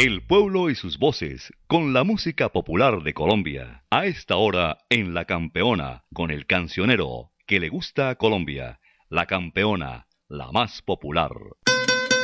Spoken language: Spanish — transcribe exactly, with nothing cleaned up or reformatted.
El pueblo y sus voces, con la música popular de Colombia. A esta hora, en La Campeona, con el cancionero que le gusta a Colombia. La Campeona, la más popular.